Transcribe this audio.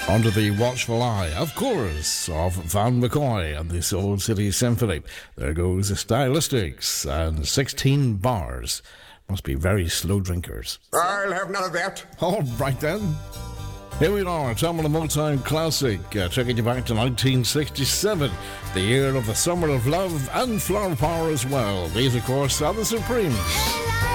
Under the watchful eye, of course, of Van McCoy and the Soul City Symphony. There goes the Stylistics and 16 bars. Must be very slow drinkers. I'll have none of that. All right then. Here we are, Tom of the Motown Classic, taking you back to 1967, the year of the Summer of Love and Flower Power as well. These, of course, are the Supremes.